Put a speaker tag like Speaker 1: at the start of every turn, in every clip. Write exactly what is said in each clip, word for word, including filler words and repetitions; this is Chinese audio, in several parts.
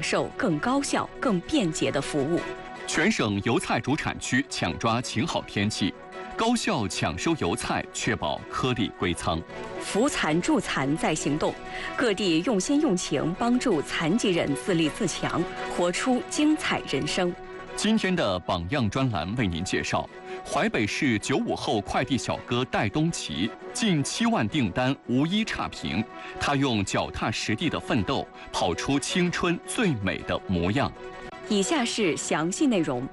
Speaker 1: 受更高效、更便捷的服务。
Speaker 2: 全省油菜主产区抢抓晴好天气，高效抢收油菜，确保颗粒归仓。
Speaker 1: 扶残助残在行动，各地用心用情帮助残疾人自立自强，活出精彩人生。
Speaker 2: 今天的榜样专栏为您介绍，淮北市九五后快递小哥戴东奇，近七万订单无一差评。他用脚踏实地的奋斗，跑出青春最美的模样。
Speaker 1: 以下是详细内容。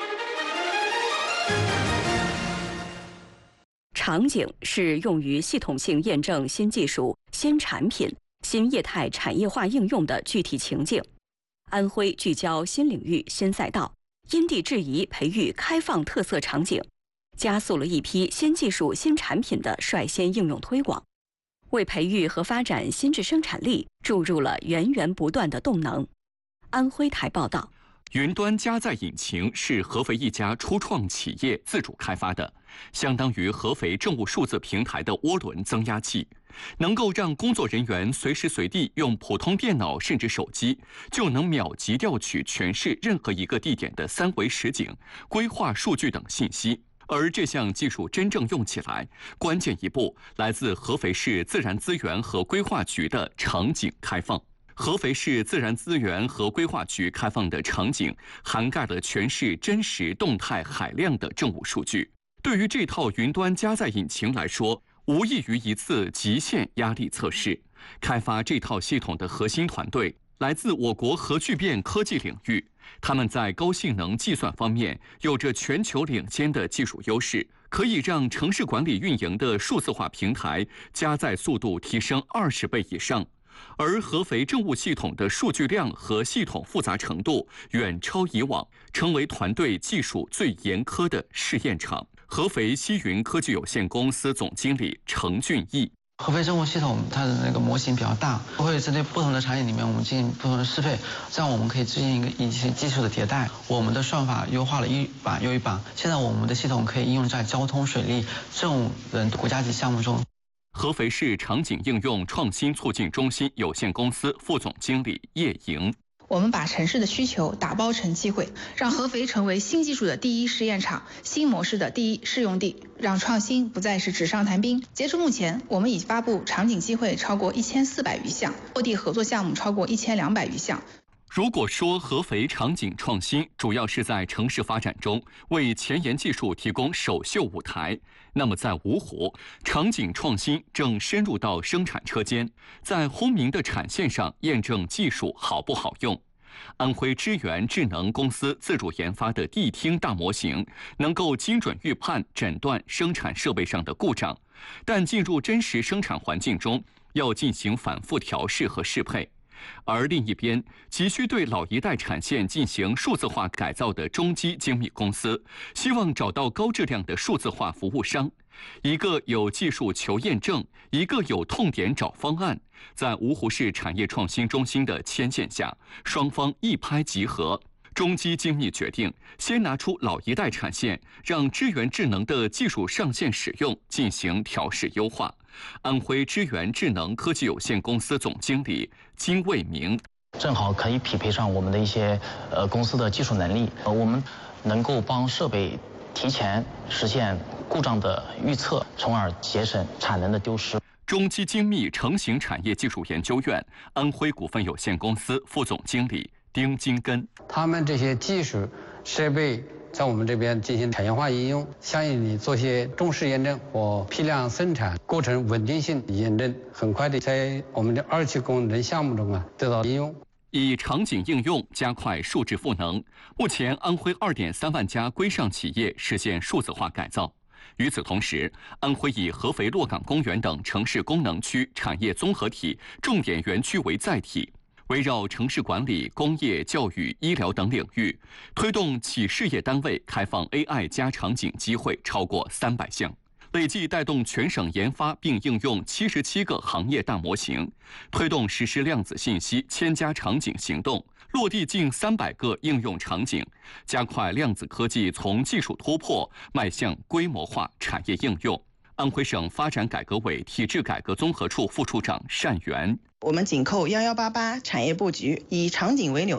Speaker 1: 场景是用于系统性验证新技术、新产品、新业态产业化应用的具体情境。安徽聚焦新领域、新赛道，因地制宜培育开放特色场景，加速了一批新技术、新产品的率先应用推广，为培育和发展新质生产力注入了源源不断的动能。安徽台报道。
Speaker 2: 云端加载引擎是合肥一家初创企业自主开发的，相当于合肥政务数字平台的涡轮增压器，能够让工作人员随时随地用普通电脑甚至手机，就能秒级调取全市任何一个地点的三维实景、规划数据等信息。而这项技术真正用起来，关键一步来自合肥市自然资源和规划局的场景开放。合肥市自然资源和规划局开放的场景涵盖了全市真实动态海量的政务数据，对于这套云端加载引擎来说，无异于一次极限压力测试。开发这套系统的核心团队来自我国核聚变科技领域，他们在高性能计算方面有着全球领先的技术优势，可以让城市管理运营的数字化平台加载速度提升二十倍以上。而合肥政务系统的数据量和系统复杂程度远超以往，成为团队技术最严苛的试验场。合肥西云科技有限公司总经理程俊义：
Speaker 3: 合肥政务系统它的那个模型比较大，会针对不同的场景里面我们进行不同的适配，这样我们可以进行一个一些技术的迭代。我们的算法优化了一版又一版，现在我们的系统可以应用在交通、水利、政务等国家级项目中。
Speaker 2: 合肥市场景应用创新促进中心有限公司副总经理叶莹：
Speaker 4: 我们把城市的需求打包成机会，让合肥成为新技术的第一试验场，新模式的第一试用地，让创新不再是纸上谈兵。截至目前，我们已发布场景机会超过一千四百余项，落地合作项目超过一千两百余项。
Speaker 2: 如果说合肥场景创新主要是在城市发展中为前沿技术提供首秀舞台，那么在芜湖，场景创新正深入到生产车间，在轰鸣的产线上验证技术好不好用。安徽知源智能公司自主研发的地听大模型，能够精准预判、诊断生产设备上的故障，但进入真实生产环境中，要进行反复调试和适配。而另一边，急需对老一代产线进行数字化改造的中基精密公司，希望找到高质量的数字化服务商，一个有技术求验证，一个有痛点找方案。在芜湖市产业创新中心的牵线下，双方一拍即合。中基精密决定先拿出老一代产线，让知源智能的技术上线使用进行调试优化。安徽知源智能科技有限公司总经理金卫明：
Speaker 5: 正好可以匹配上我们的一些呃公司的技术能力，呃，我们能够帮设备提前实现故障的预测，从而节省产能的丢失。
Speaker 2: 中基精密成型产业技术研究院安徽股份有限公司副总经理丁金根：
Speaker 6: 他们这些技术设备在我们这边进行产业化应用，相应的做些重视验证和批量生产过程稳定性验证，很快的在我们的二期工程项目中啊得到应用。
Speaker 2: 以场景应用加快数字赋能，目前安徽二点三万家规上企业实现数字化改造。与此同时，安徽以合肥洛港公园等城市功能区产业综合体重点园区为载体，围绕城市管理、工业、教育、医疗等领域，推动企事业单位开放 A I 加场景机会超过三百项，累计带动全省研发并应用七十七个行业大模型，推动实施量子信息千家场景行动，落地近三百个应用场景，加快量子科技从技术突破迈向规模化产业应用。安徽省发展改革委体制改革综合处副处长单元：
Speaker 7: 我们紧扣幺幺八八产业布局，以场景为纽